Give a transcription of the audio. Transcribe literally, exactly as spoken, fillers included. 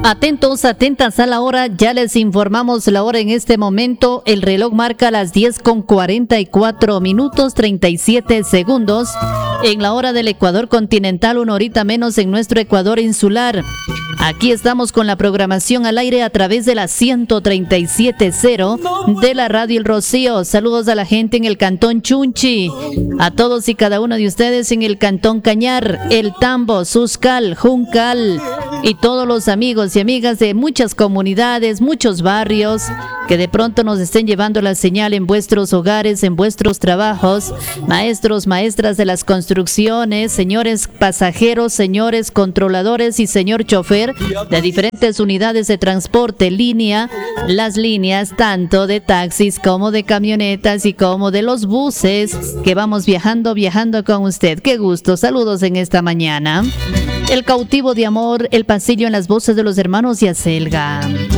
Atentos, atentas a la hora, ya les informamos la hora en este momento. El reloj marca las diez con cuarenta y cuatro minutos treinta y siete segundos. En la hora del Ecuador continental, una horita menos en nuestro Ecuador insular. Aquí estamos con la programación al aire a través de la ciento treinta y siete punto cero de la Radio El Rocío. Saludos a la gente en el Cantón Chunchi, a todos y cada uno de ustedes en el Cantón Cañar, El Tambo, Suscal, Juncal y todos los amigos y amigas de muchas comunidades, muchos barrios que de pronto nos estén llevando la señal en vuestros hogares, en vuestros trabajos, maestros, maestras de las construcciones, señores pasajeros, señores controladores y señor chofer de diferentes unidades de transporte, línea, las líneas tanto de taxis como de camionetas y como de los buses que vamos viajando, viajando con usted. Qué gusto, saludos en esta mañana. El cautivo de amor, el pasillo en las voces de los hermanos Yacelga.